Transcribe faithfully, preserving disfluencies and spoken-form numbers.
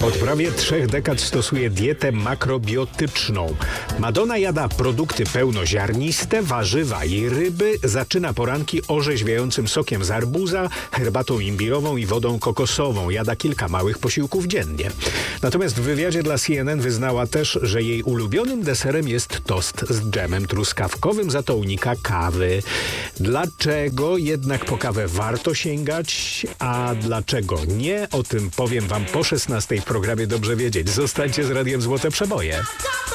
Od prawie trzech dekad stosuje dietę makrobiotyczną. Madonna jada produkty pełnoziarniste, warzywa i ryby, zaczyna poranki orzeźwiającym sokiem z arbuza, herbatą imbirową i wodą kokosową. Jada kilka małych posiłków dziennie. Natomiast w wywiadzie dla C N N wyznała też, że jej ulubionym deserem jest tost z dżemem truskawkowym, za to unika kawy. Dlaczego jednak po kawę warto sięgać, a dlaczego nie? O tym powiem wam po szesnastej w programie Dobrze Wiedzieć. Zostańcie z Radiem Złote Przeboje.